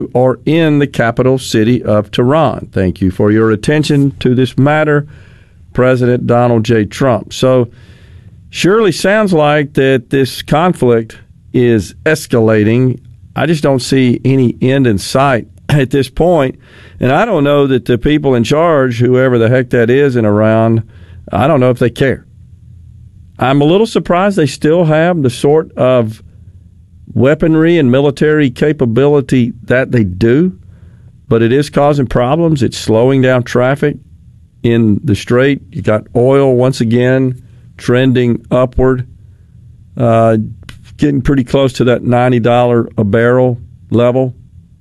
are in the capital city of Tehran. Thank you for your attention to this matter, President Donald J. Trump. So, surely sounds like that this conflict is escalating. I just don't see any end in sight at this point. And I don't know that the people in charge, whoever the heck that is in Iran, I don't know if they care. I'm a little surprised they still have the sort of weaponry and military capability that they do, but it is causing problems. It's slowing down traffic in the Strait. You got oil once again trending upward, getting pretty close to that $90 a barrel level.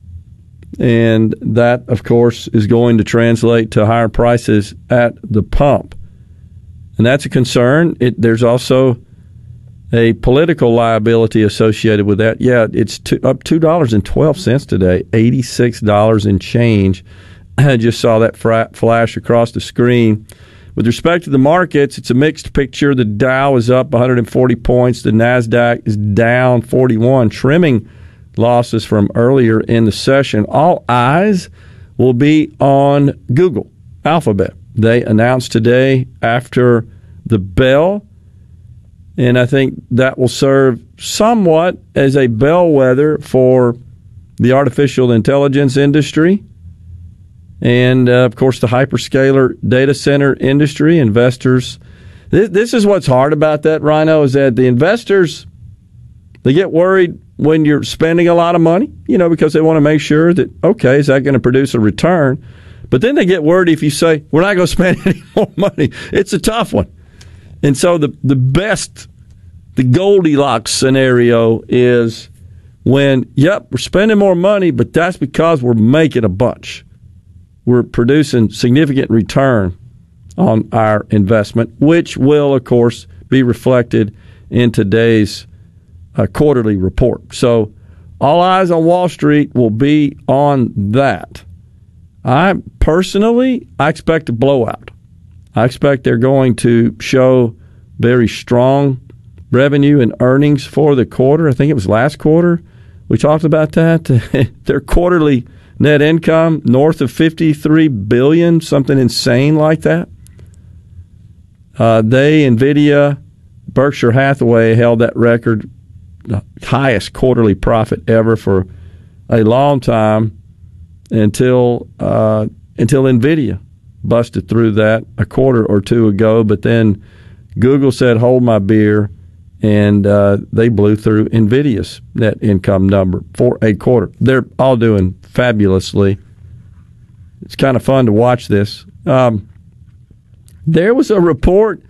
And that, of course, is going to translate to higher prices at the pump. And that's a concern. There's also a political liability associated with that. Yeah, it's up $2.12 today, $86 and change. I just saw that flash across the screen. With respect to the markets, it's a mixed picture. The Dow is up 140 points. The NASDAQ is down 41, trimming losses from earlier in the session. All eyes will be on Google, Alphabet. They announced today after the bell, and I think that will serve somewhat as a bellwether for the artificial intelligence industry and, of course, the hyperscaler data center industry. Investors, this is what's hard about that, Rhino, is that the investors, they get worried when you're spending a lot of money, because they want to make sure that, okay, is that going to produce a return? But then they get worried if you say, we're not going to spend any more money. It's a tough one. And so the Goldilocks scenario is when, we're spending more money, but that's because we're making a bunch. We're producing significant return on our investment, which will, of course, be reflected in today's quarterly report. So all eyes on Wall Street will be on that. I expect a blowout. I expect they're going to show very strong revenue and earnings for the quarter. I think it was last quarter we talked about that. Their quarterly net income north of $53 billion, something insane like that. NVIDIA, Berkshire Hathaway held that record, the highest quarterly profit ever for a long time until NVIDIA busted through that a quarter or two ago. But then Google said, hold my beer, and they blew through NVIDIA's net income number for a quarter. They're all doing fabulously. It's kind of fun to watch this. There was a report.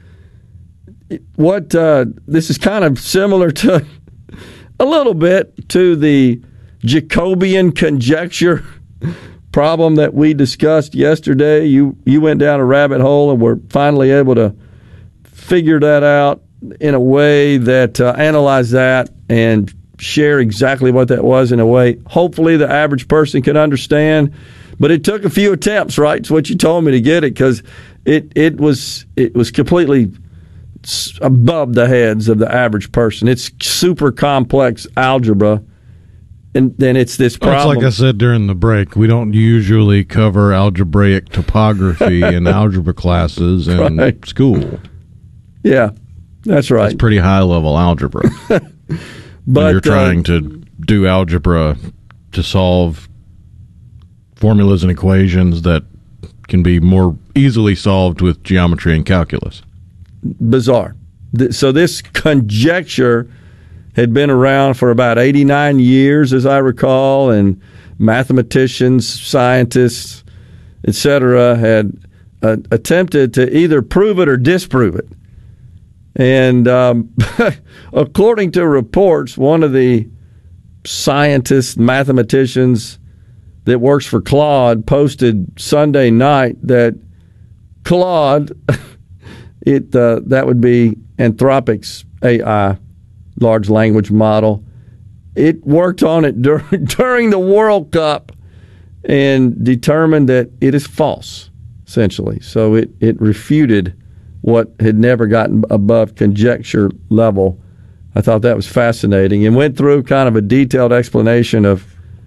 This is kind of similar to a little bit to the Jacobian conjecture problem that we discussed yesterday. You went down a rabbit hole and were finally able to figure that out in a way that analyze that and share exactly what that was in a way hopefully the average person can understand. But it took a few attempts, right? It's what you told me to get it, because it was completely above the heads of the average person. It's super complex algebra, and then it's this problem. It's like I said during the break, we don't usually cover algebraic topography in algebra classes in school. Yeah, that's right. It's pretty high-level algebra. But you're trying to do algebra to solve formulas and equations that can be more easily solved with geometry and calculus. Bizarre. So this conjecture had been around for about 89 years, as I recall, and mathematicians, scientists, etc., had attempted to either prove it or disprove it. And according to reports, one of the scientists, mathematicians that works for Claude posted Sunday night that Claude, that would be Anthropic's AI, large language model, it worked on it during the World Cup and determined that it is false, essentially. So it refuted what had never gotten above conjecture level. I thought that was fascinating and went through kind of a detailed explanation of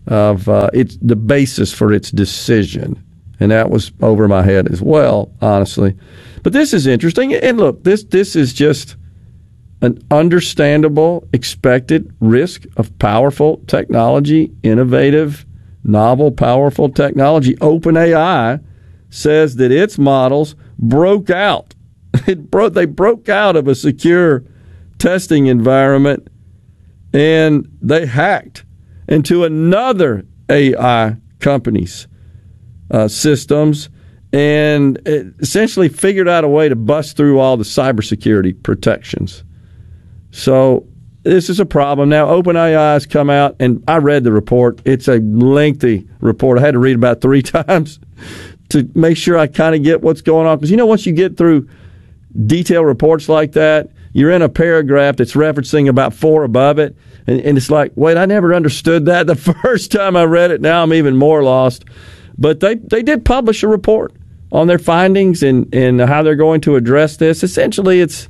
of it's the basis for its decision. And that was over my head as well, honestly. But this is interesting. And look, this is just an understandable, expected risk of powerful technology, innovative, novel, powerful technology. OpenAI says that its models broke out. They broke out of a secure testing environment, and they hacked into another AI company's systems and essentially figured out a way to bust through all the cybersecurity protections. So this is a problem. Now, OpenAI has come out, and I read the report. It's a lengthy report. I had to read about 3 times to make sure I kind of get what's going on. Because, once you get through detailed reports like that, you're in a paragraph that's referencing about 4 above it. And it's like, wait, I never understood that the first time I read it. Now I'm even more lost. But they did publish a report on their findings and how they're going to address this. Essentially, it's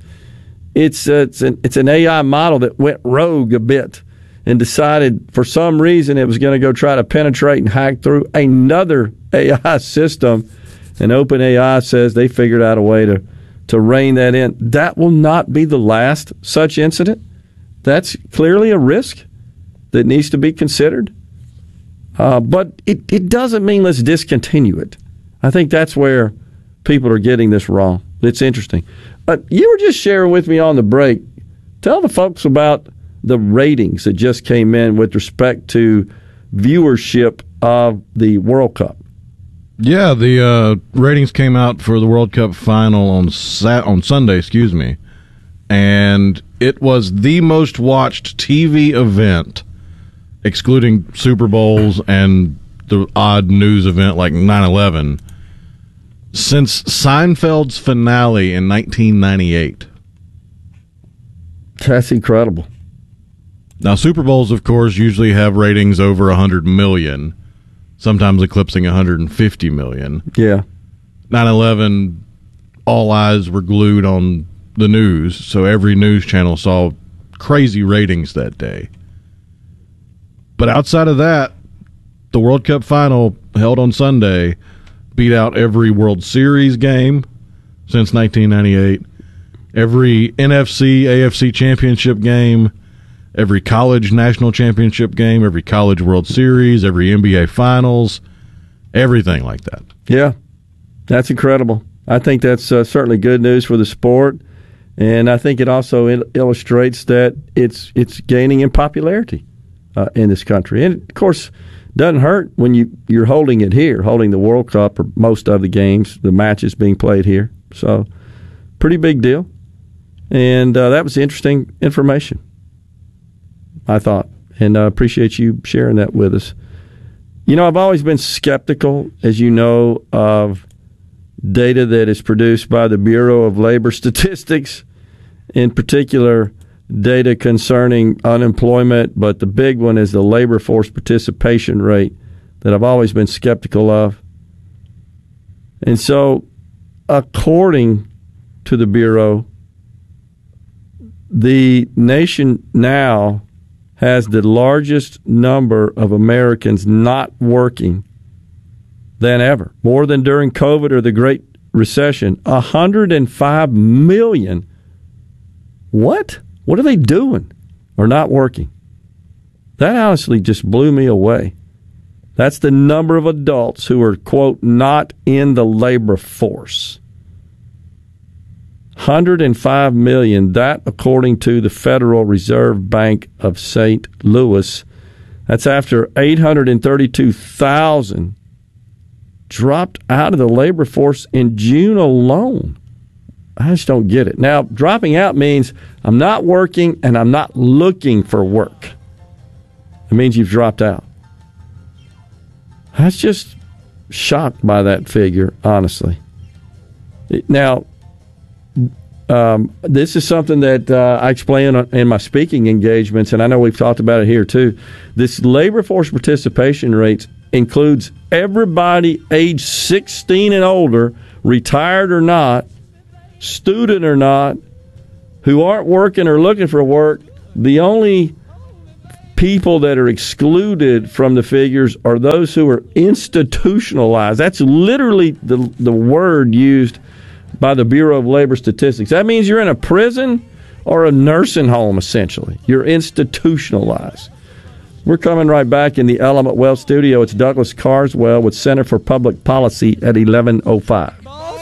an AI model that went rogue a bit and decided for some reason it was going to go try to penetrate and hack through another AI system. And OpenAI says they figured out a way to rein that in. That will not be the last such incident. That's clearly a risk that needs to be considered. But it doesn't mean let's discontinue it. I think that's where people are getting this wrong. It's interesting. You were just sharing with me on the break. Tell the folks about the ratings that just came in with respect to viewership of the World Cup. Yeah, the ratings came out for the World Cup final on Sunday, and it was the most watched TV event, excluding Super Bowls and the odd news event like 9/11, since Seinfeld's finale in 1998. That's incredible. Now, Super Bowls, of course, usually have ratings over 100 million, sometimes eclipsing 150 million. Yeah. 9/11, all eyes were glued on the news, so every news channel saw crazy ratings that day. But outside of that, the World Cup final held on Sunday beat out every World Series game since 1998, every NFC, AFC championship game, every college national championship game, every college World Series, every NBA finals, everything like that. Yeah, that's incredible. I think that's certainly good news for the sport, and I think it also illustrates that it's gaining in popularity in this country. And, of course, doesn't hurt when you're holding it here, holding the World Cup or most of the games, the matches being played here. So, pretty big deal. And that was interesting information, I thought. And I appreciate you sharing that with us. I've always been skeptical, as you know, of data that is produced by the Bureau of Labor Statistics, in particular data concerning unemployment, but the big one is the labor force participation rate that I've always been skeptical of. And so, according to the Bureau, the nation now has the largest number of Americans not working than ever, more than during COVID or the Great Recession. 105 million. What? What are they doing or not working? That honestly just blew me away. That's the number of adults who are, quote, not in the labor force. 105 million, that according to the Federal Reserve Bank of St. Louis. That's after 832,000 dropped out of the labor force in June alone. I just don't get it. Now, dropping out means I'm not working and I'm not looking for work. It means you've dropped out. I was just shocked by that figure, honestly. Now, this is something that I explain in my speaking engagements, and I know we've talked about it here too. This labor force participation rate includes everybody age 16 and older, retired or not, student or not, who aren't working or looking for work. The only people that are excluded from the figures are those who are institutionalized. That's literally the word used by the Bureau of Labor Statistics. That means you're in a prison or a nursing home, essentially. You're institutionalized. We're coming right back in the Element Wealth studio. It's Douglas Carswell with Center for Public Policy at 11:05.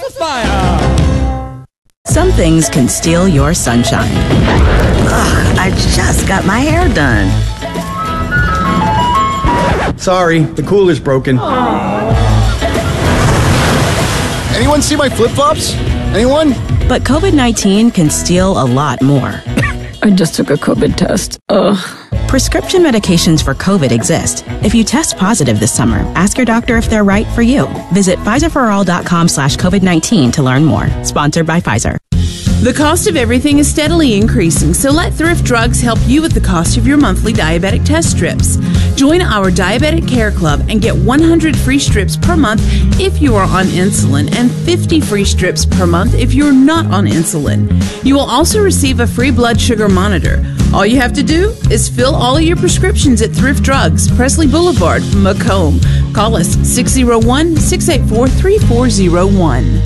Some things can steal your sunshine. Ugh, I just got my hair done. Sorry, the cooler's broken. Anyone see my flip-flops? Anyone? But COVID-19 can steal a lot more. I just took a COVID test. Ugh. Prescription medications for COVID exist. If you test positive this summer, ask your doctor if they're right for you. Visit PfizerForAll.com/COVID-19 to learn more. Sponsored by Pfizer. The cost of everything is steadily increasing, so let Thrift Drugs help you with the cost of your monthly diabetic test strips. Join our Diabetic Care Club and get 100 free strips per month if you are on insulin and 50 free strips per month if you're not on insulin. You will also receive a free blood sugar monitor. All you have to do is fill all of your prescriptions at Thrift Drugs, Presley Boulevard, Macomb. Call us 601-684-3401.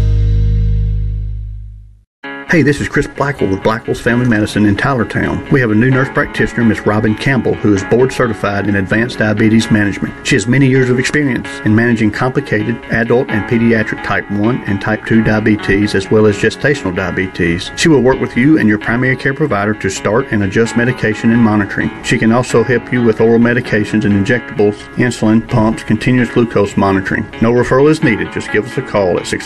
Hey, this is Chris Blackwell with Blackwell's Family Medicine in Tylertown. We have a new nurse practitioner, Miss Robin Campbell, who is board certified in advanced diabetes management. She has many years of experience in managing complicated adult and pediatric type 1 and type 2 diabetes, as well as gestational diabetes. She will work with you and your primary care provider to start and adjust medication and monitoring. She can also help you with oral medications and injectables, insulin, pumps, continuous glucose monitoring. No referral is needed. Just give us a call at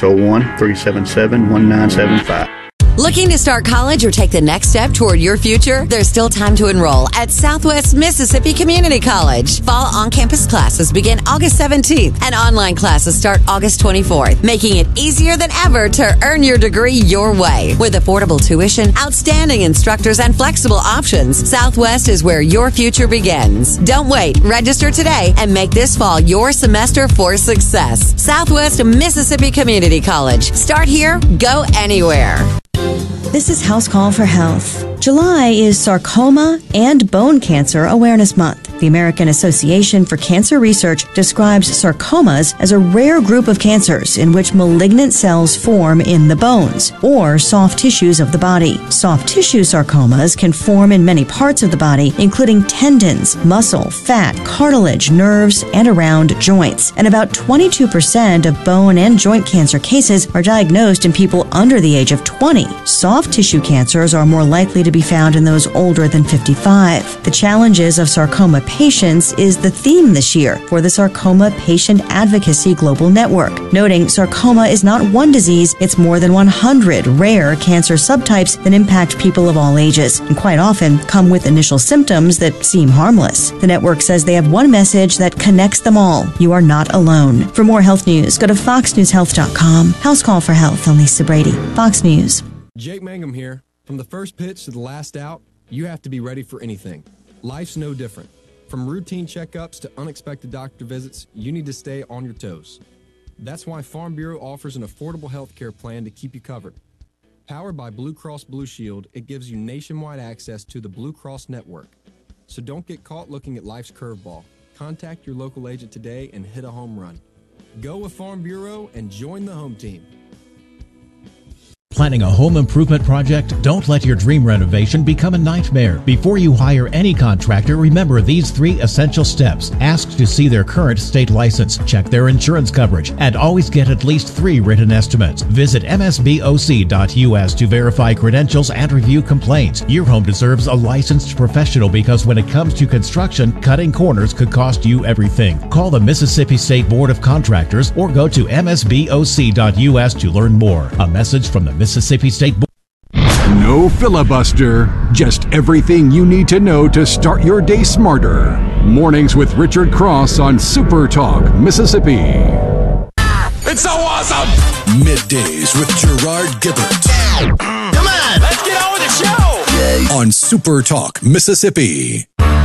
601-377-1975. Looking to start college or take the next step toward your future? There's still time to enroll at Southwest Mississippi Community College. Fall on-campus classes begin August 17th and online classes start August 24th, making it easier than ever to earn your degree your way. With affordable tuition, outstanding instructors, and flexible options, Southwest is where your future begins. Don't wait. Register today and make this fall your semester for success. Southwest Mississippi Community College. Start here, go anywhere. This is House Call for Health. July is Sarcoma and Bone Cancer Awareness Month. The American Association for Cancer Research describes sarcomas as a rare group of cancers in which malignant cells form in the bones or soft tissues of the body. Soft tissue sarcomas can form in many parts of the body, including tendons, muscle, fat, cartilage, nerves, and around joints. And about 22% of bone and joint cancer cases are diagnosed in people under the age of 20. Soft tissue cancers are more likely to be found in those older than 55. The challenges of sarcoma patients is the theme this year for the Sarcoma Patient Advocacy Global Network, noting sarcoma is not one disease, it's more than 100 rare cancer subtypes that impact people of all ages and quite often come with initial symptoms that seem harmless. The network says they have one message that connects them all. You are not alone. For more health news, go to foxnewshealth.com. House Call for Health. I'm Lisa Brady. Fox News. Jake Mangum here. From the first pitch to the last out, you have to be ready for anything. Life's no different. From routine checkups to unexpected doctor visits, you need to stay on your toes. That's why Farm Bureau offers an affordable health care plan to keep you covered. Powered by Blue Cross Blue Shield, it gives you nationwide access to the Blue Cross network. So don't get caught looking at life's curveball. Contact your local agent today and hit a home run. Go with Farm Bureau and join the home team. Planning a home improvement project? Don't let your dream renovation become a nightmare. Before you hire any contractor, remember these 3 essential steps. Ask to see their current state license, check their insurance coverage, and always get at least 3 written estimates. Visit msboc.us to verify credentials and review complaints. Your home deserves a licensed professional because when it comes to construction, cutting corners could cost you everything. Call the Mississippi State Board of Contractors or go to msboc.us to learn more. A message from the Mississippi State Board. No filibuster, just everything you need to know to start your day smarter. Mornings with Richard Cross on Super Talk, Mississippi. It's so awesome! Middays with Gerard Gibbert. Come on, let's get on with the show! On Super Talk, Mississippi.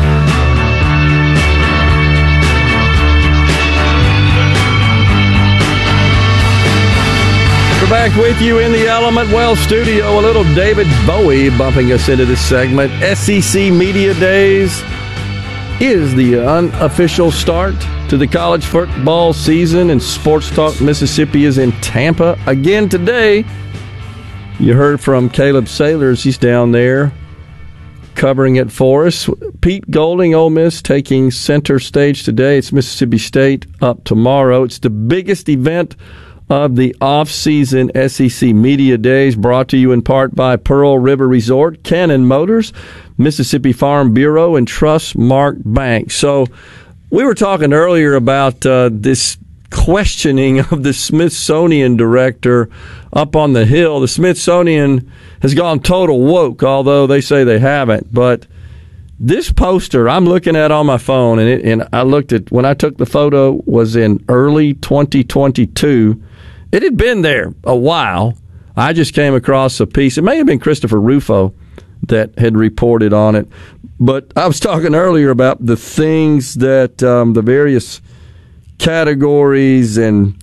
We're back with you in the Element Wealth studio. A little David Bowie bumping us into this segment. SEC Media Days is the unofficial start to the college football season, and Sports Talk Mississippi is in Tampa again today. You heard from Caleb Sailors. He's down there covering it for us. Pete Golding, Ole Miss, taking center stage today. It's Mississippi State up tomorrow. It's the biggest event of the off-season SEC Media Days, brought to you in part by Pearl River Resort, Cannon Motors, Mississippi Farm Bureau, and Trustmark Bank. So we were talking earlier about this questioning of the Smithsonian director up on the Hill. The Smithsonian has gone total woke, although they say they haven't. But this poster I'm looking at on my phone, and I looked at when I took the photo, was in early 2022. It had been there a while. I just came across a piece. It may have been Christopher Rufo that had reported on it. But I was talking earlier about the things that the various categories and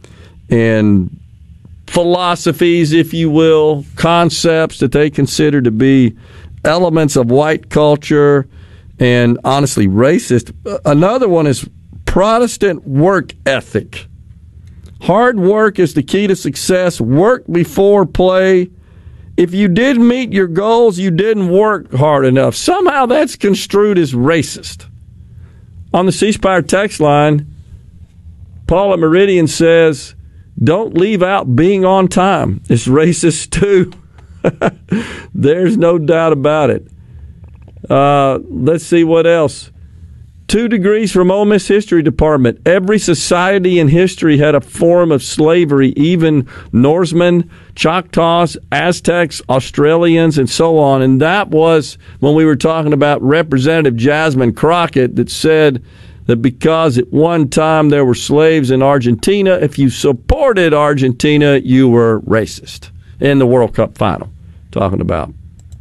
philosophies, if you will, concepts that they consider to be elements of white culture and honestly racist. Another one is Protestant work ethic. Hard work is the key to success. Work before play. If you didn't meet your goals, you didn't work hard enough. Somehow that's construed as racist. On the C Spire text line, Paul at Meridian says, don't leave out being on time. It's racist too. There's no doubt about it. Let's see what else. 2 degrees from Ole Miss History Department. Every society in history had a form of slavery, even Norsemen, Choctaws, Aztecs, Australians, and so on. And that was when we were talking about Representative Jasmine Crockett that said that because at one time there were slaves in Argentina, if you supported Argentina, you were racist. In the World Cup final, talking about.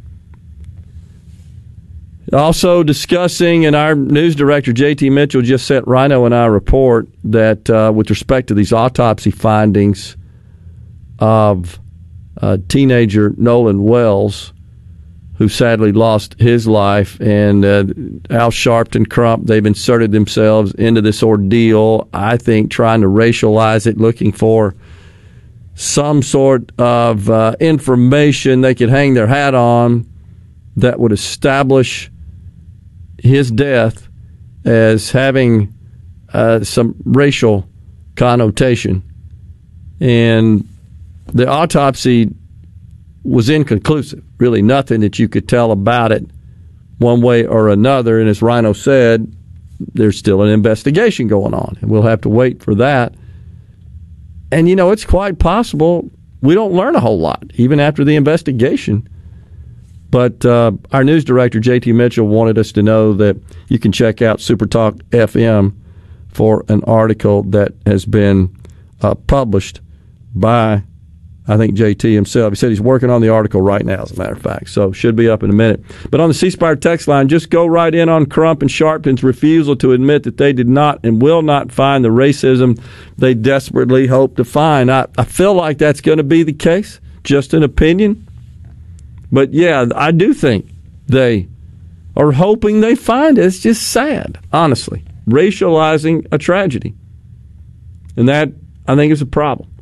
Also discussing, and our news director, J.T. Mitchell, just sent Rhino and I a report that with respect to these autopsy findings of teenager Nolan Wells, who sadly lost his life, and Al Sharpton, Crump, they've inserted themselves into this ordeal, I think trying to racialize it, looking for some sort of information they could hang their hat on that would establish his death as having some racial connotation. And the autopsy was inconclusive. Really nothing that you could tell about it one way or another. And as Rhino said, there's still an investigation going on, and we'll have to wait for that. And, you know, it's quite possible we don't learn a whole lot, even after the investigation. But our news director, J.T. Mitchell, wanted us to know that you can check out Supertalk FM for an article that has been published by, I think, J.T. himself. He said he's working on the article right now, as a matter of fact, so should be up in a minute. But on the C Spire text line, just go right in on Crump and Sharpton's refusal to admit that they did not and will not find the racism they desperately hope to find. I feel like that's going to be the case, just an opinion. But, yeah, I do think they are hoping they find it. It's just sad, honestly, racializing a tragedy. And that, I think, is a problem.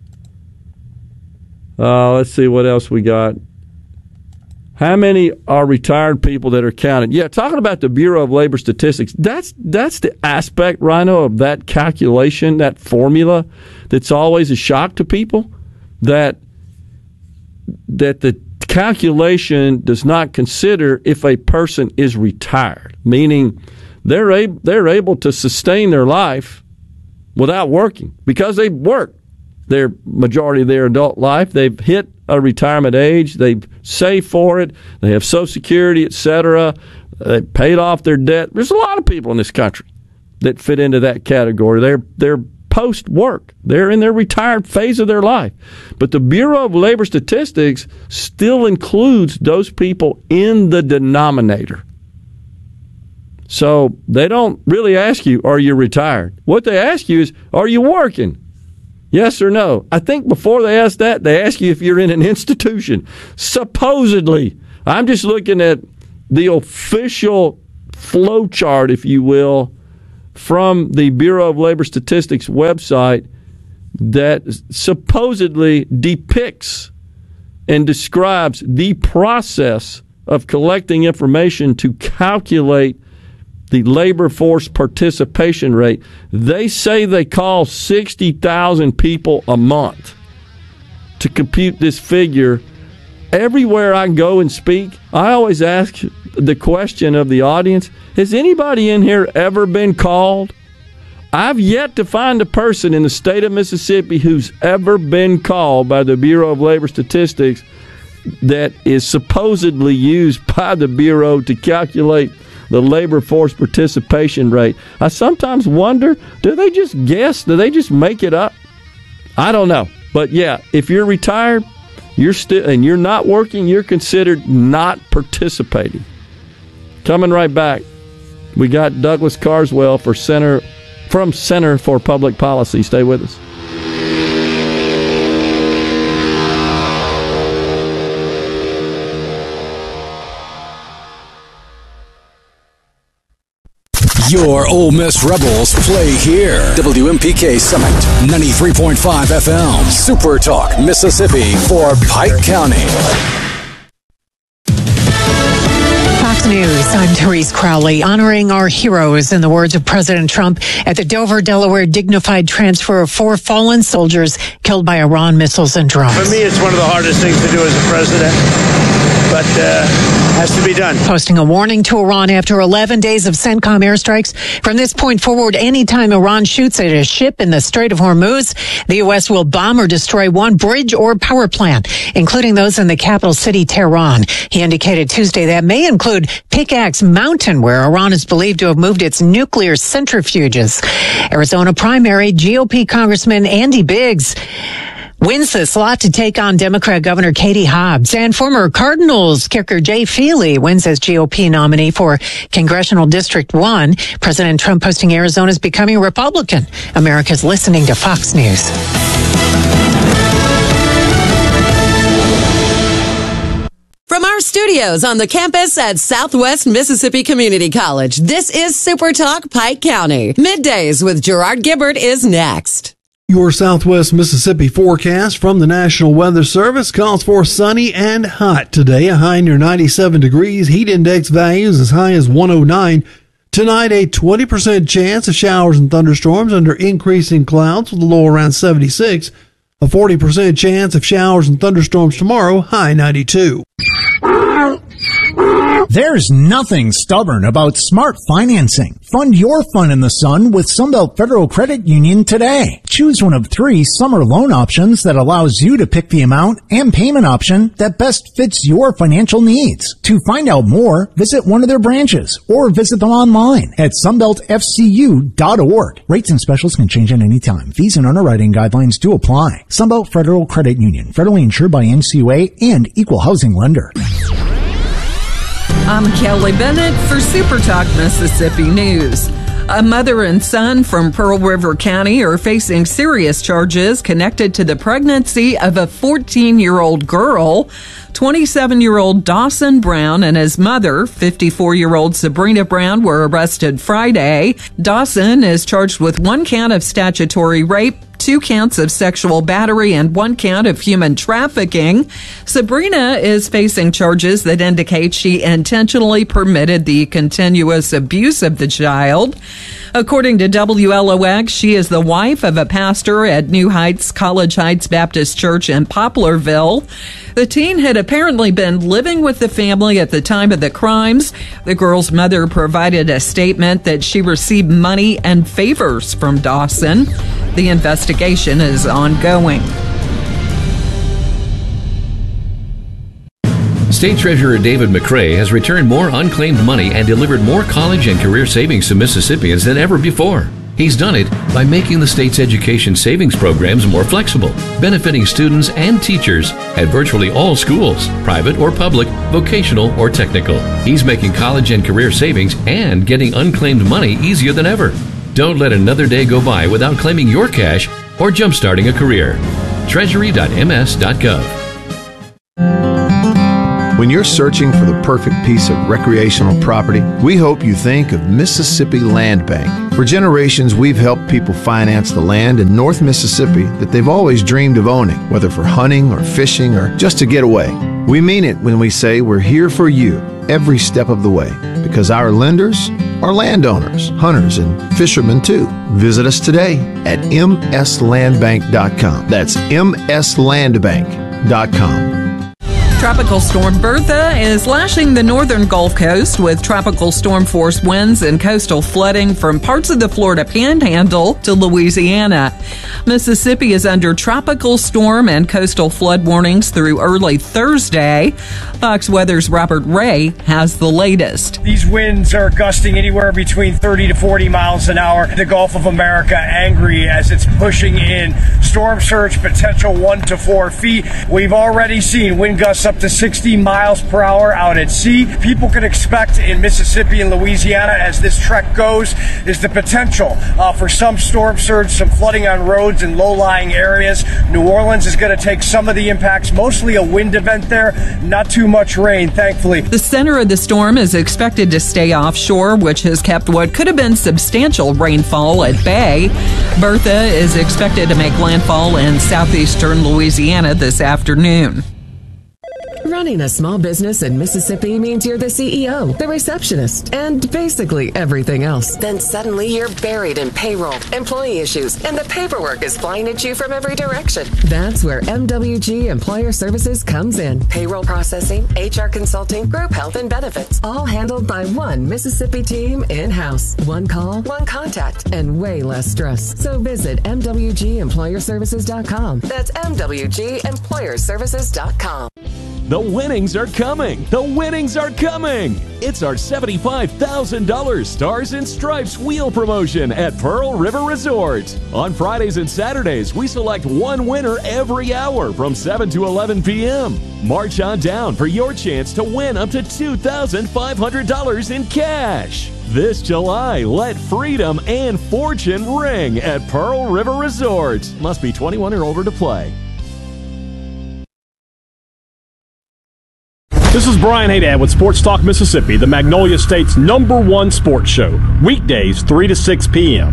Let's see what else we got. How many are retired people that are counted? Yeah, talking about the Bureau of Labor Statistics, that's the aspect, Rhino, of that calculation, that formula, that's always a shock to people, that the calculation does not consider if a person is retired, meaning they're able to sustain their life without working because they've worked their majority of their adult life. They've hit a retirement age. They've saved for it. They have Social Security, etc. They've paid off their debt. There's a lot of people in this country that fit into that category. They're post-work. They're in their retired phase of their life. But the Bureau of Labor Statistics still includes those people in the denominator. So they don't really ask you, are you retired? What they ask you is, are you working? Yes or no? I think before they ask that, they ask you if you're in an institution. Supposedly. I'm just looking at the official flow chart, if you will, from the Bureau of Labor Statistics website that supposedly depicts and describes the process of collecting information to calculate the labor force participation rate. They say they call 60,000 people a month to compute this figure. Everywhere I go and speak, I always ask the question of the audience, has anybody in here ever been called? I've yet to find a person in the state of Mississippi who's ever been called by the Bureau of Labor Statistics that is supposedly used by the Bureau to calculate the labor force participation rate. I sometimes wonder, do they just guess? Do they just make it up? I don't know. But yeah, if you're retired, you're not working, you're considered not participating. Coming right back, we got Douglas Carswell from Center for Public Policy. Stay with us. Your Ole Miss Rebels play here. WMPK Summit, 93.5 FM. Super Talk, Mississippi for Pike County. Fox News, I'm Therese Crowley, honoring our heroes in the words of President Trump at the Dover, Delaware dignified transfer of 4 fallen soldiers killed by Iran missiles and drones. For me, it's one of the hardest things to do as a president, but has to be done. Posting a warning to Iran after 11 days of CENTCOM airstrikes. From this point forward, anytime Iran shoots at a ship in the Strait of Hormuz, the U.S. will bomb or destroy one bridge or power plant, including those in the capital city, Tehran. He indicated Tuesday that may include Pickaxe Mountain, where Iran is believed to have moved its nuclear centrifuges. Arizona primary, GOP Congressman Andy Biggs wins the slot to take on Democrat Governor Katie Hobbs, and former Cardinals kicker Jay Feely wins as GOP nominee for Congressional District 1. President Trump posting Arizona's becoming a Republican. America's listening to Fox News. From our studios on the campus at Southwest Mississippi Community College, this is Super Talk Pike County. Middays with Gerard Gibbert is next. Your Southwest Mississippi forecast from the National Weather Service calls for sunny and hot today, a high near 97 degrees, heat index values as high as 109. Tonight, a 20% chance of showers and thunderstorms under increasing clouds with a low around 76. A 40% chance of showers and thunderstorms tomorrow, high 92. There's nothing stubborn about smart financing. Fund your fun in the sun with Sunbelt Federal Credit Union today. Choose one of 3 summer loan options that allows you to pick the amount and payment option that best fits your financial needs. To find out more, visit one of their branches or visit them online at sunbeltfcu.org. Rates and specials can change at any time. Fees and underwriting guidelines do apply. Sunbelt Federal Credit Union, federally insured by NCUA and equal housing lender. I'm Kelly Bennett for Super Talk Mississippi News. A mother and son from Pearl River County are facing serious charges connected to the pregnancy of a 14-year-old girl. 27-year-old Dawson Brown and his mother, 54-year-old Sabrina Brown, were arrested Friday. Dawson is charged with 1 count of statutory rape, 2 counts of sexual battery, and 1 count of human trafficking. Sabrina is facing charges that indicate she intentionally permitted the continuous abuse of the child. According to WLOX, she is the wife of a pastor at New Heights College Heights Baptist Church in Poplarville. The teen had apparently been living with the family at the time of the crimes. The girl's mother provided a statement that she received money and favors from Dawson. The investigation is ongoing. State Treasurer David McRae has returned more unclaimed money and delivered more college and career savings to Mississippians than ever before. He's done it by making the state's education savings programs more flexible, benefiting students and teachers at virtually all schools, private or public, vocational or technical. He's making college and career savings and getting unclaimed money easier than ever. Don't let another day go by without claiming your cash or jumpstarting a career. Treasury.ms.gov. When you're searching for the perfect piece of recreational property, we hope you think of Mississippi Land Bank. For generations, we've helped people finance the land in North Mississippi that they've always dreamed of owning, whether for hunting or fishing or just to get away. We mean it when we say we're here for you every step of the way, because our lenders are landowners, hunters, and fishermen too. Visit us today at mslandbank.com. That's mslandbank.com. Tropical Storm Bertha is lashing the northern Gulf Coast with tropical storm force winds and coastal flooding from parts of the Florida Panhandle to Louisiana. Mississippi is under tropical storm and coastal flood warnings through early Thursday. Fox Weather's Robert Ray has the latest. These winds are gusting anywhere between 30 to 40 miles an hour. The Gulf of America angry as it's pushing in. Storm surge potential 1 to 4 feet. We've already seen wind gusts up to 60 miles per hour out at sea. People can expect in Mississippi and Louisiana as this trek goes is the potential for some storm surge, some flooding on roads in low-lying areas. New Orleans is going to take some of the impacts, mostly a wind event there, not too much rain, thankfully. The center of the storm is expected to stay offshore, which has kept what could have been substantial rainfall at bay. Bertha is expected to make landfall in southeastern Louisiana this afternoon. Running a small business in Mississippi means you're the CEO, the receptionist, and basically everything else. Then suddenly you're buried in payroll, employee issues, and the paperwork is flying at you from every direction. That's where MWG Employer Services comes in. Payroll processing, HR consulting, group health and benefits, all handled by one Mississippi team in-house. One call, one contact, and way less stress. So visit MWGEmployerServices.com. That's MWGEmployerServices.com. The winnings are coming! The winnings are coming! It's our $75,000 Stars and Stripes wheel promotion at Pearl River Resort. On Fridays and Saturdays, we select one winner every hour from 7 to 11 p.m. March on down for your chance to win up to $2,500 in cash. This July, let freedom and fortune ring at Pearl River Resort. Must be 21 or older to play. This is Brian Haydad with Sports Talk Mississippi, the Magnolia State's #1 sports show. Weekdays, 3 to 6 p.m.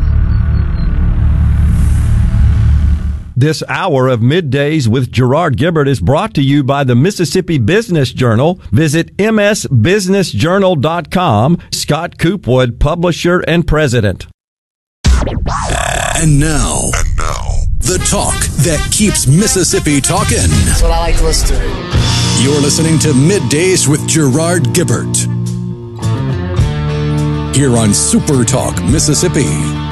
This hour of Middays with Gerard Gibbert is brought to you by the Mississippi Business Journal. Visit msbusinessjournal.com. Scott Coopwood, publisher and president. And now, the talk that keeps Mississippi talking. That's what I like to listen to. You're listening to Middays with Gerard Gibbert here on Super Talk Mississippi.